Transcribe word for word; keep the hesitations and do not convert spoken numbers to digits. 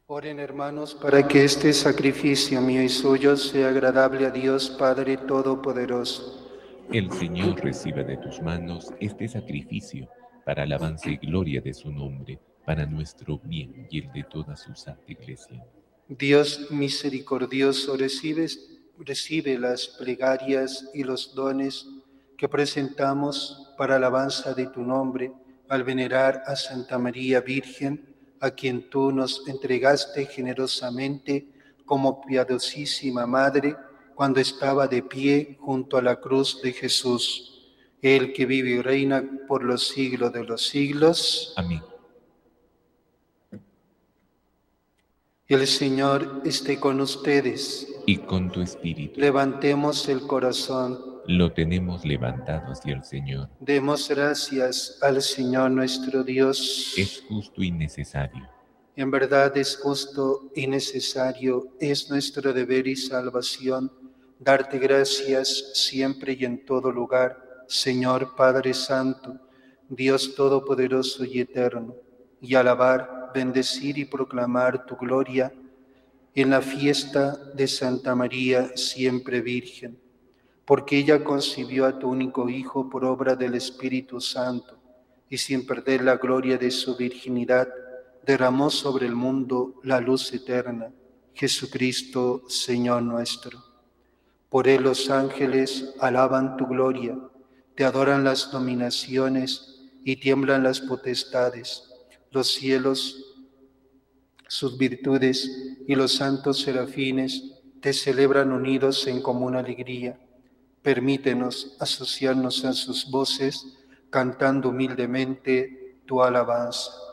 Oren, hermanos, para que este sacrificio mío y suyo sea agradable a Dios Padre Todopoderoso. El Señor reciba de tus manos este sacrificio para alabanza y gloria de su nombre, para nuestro bien y el de toda su santa Iglesia. Dios misericordioso, recibe, recibe las plegarias y los dones que presentamos para alabanza de tu nombre, al venerar a Santa María Virgen, a quien tú nos entregaste generosamente como piadosísima Madre, cuando estaba de pie junto a la cruz de Jesús. El que vive y reina por los siglos de los siglos. Amén. El Señor esté con ustedes. Y con tu espíritu. Levantemos el corazón. Lo tenemos levantado hacia el Señor. Demos gracias al Señor nuestro Dios. Es justo y necesario. En verdad es justo y necesario, es nuestro deber y salvación, darte gracias siempre y en todo lugar, Señor Padre Santo, Dios Todopoderoso y Eterno, y alabar, bendecir y proclamar tu gloria en la fiesta de Santa María siempre Virgen, porque ella concibió a tu único Hijo por obra del Espíritu Santo, y sin perder la gloria de su virginidad, derramó sobre el mundo la luz eterna, Jesucristo, Señor nuestro. Por él los ángeles alaban tu gloria, te adoran las dominaciones y tiemblan las potestades, los cielos, sus virtudes y los santos serafines te celebran unidos en común alegría. Permítenos asociarnos a sus voces, cantando humildemente tu alabanza.